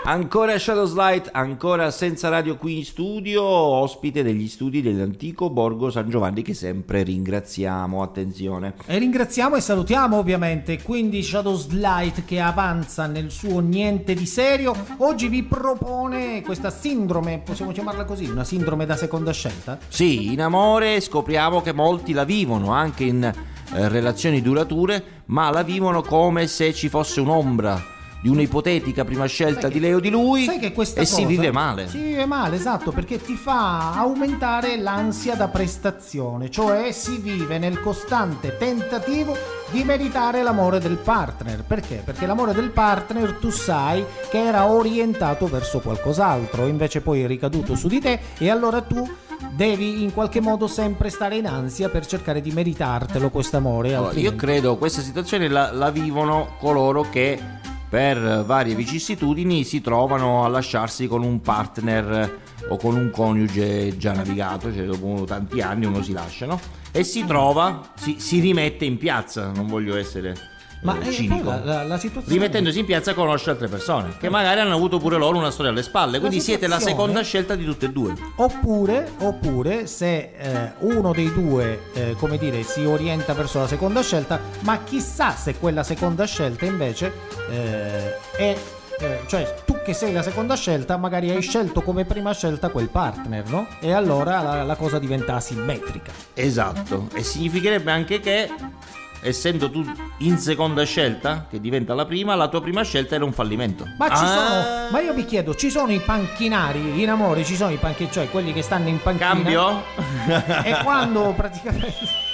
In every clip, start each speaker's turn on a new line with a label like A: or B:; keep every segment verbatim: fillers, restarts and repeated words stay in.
A: Ancora Shadows Light, ancora senza radio qui in studio, ospite degli studi dell'antico Borgo San Giovanni, che sempre ringraziamo, attenzione.
B: E ringraziamo e salutiamo ovviamente, quindi Shadows Light che avanza nel suo niente di serio, oggi vi propone questa sindrome, possiamo chiamarla così, una sindrome da seconda scelta?
A: Sì, in amore scopriamo che molti la vivono anche in eh, relazioni durature, ma la vivono come se ci fosse un'ombra di un'ipotetica prima scelta
B: Sai
A: di
B: che-
A: lei o di lui,
B: sai che questa
A: e
B: cosa
A: si vive male.
B: Si vive male, esatto, perché ti fa aumentare l'ansia da prestazione, cioè si vive nel costante tentativo di meritare l'amore del partner. Perché? Perché l'amore del partner tu sai che era orientato verso qualcos'altro, invece poi è ricaduto su di te, e allora tu devi in qualche modo sempre stare in ansia per cercare di meritartelo quest'amore.
A: Allora, io
B: altrimenti-
A: credo questa situazione la, la vivono coloro che per varie vicissitudini si trovano a lasciarsi con un partner o con un coniuge già navigato, cioè dopo tanti anni uno si lascia, no? E si trova, si, si rimette in piazza, non voglio essere
B: Ma
A: eh,
B: eh,
A: cinico.
B: poi la, la, la situazione
A: Rimettendosi in piazza conosce altre persone che magari hanno avuto pure loro una storia alle spalle, quindi siete la
B: situazione-
A: seconda scelta di tutte e due.
B: Oppure, oppure se eh, uno dei due, eh, come dire, si orienta verso la seconda scelta, ma chissà se quella seconda scelta invece eh, è, eh, cioè tu che sei la seconda scelta magari hai scelto come prima scelta quel partner, no? E allora la, la cosa diventa asimmetrica.
A: Esatto, e significherebbe anche che, essendo tu in seconda scelta, che diventa la prima, la tua prima scelta era un fallimento.
B: Ma ci
A: Ah,
B: sono, ma io mi chiedo, ci sono i panchinari in amore, ci sono i panchinari, cioè quelli che stanno in panchina.
A: Cambio?
B: E quando praticamente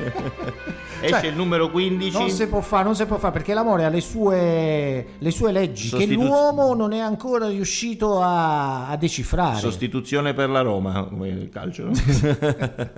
A: Esce
B: Cioè,
A: il numero quindici.
B: non si può fare, non si può fare perché l'amore ha le sue, le sue leggi che
A: Sostituz-
B: l'uomo non è ancora riuscito a, a decifrare.
A: Sostituzione per la Roma, come il calcio, no?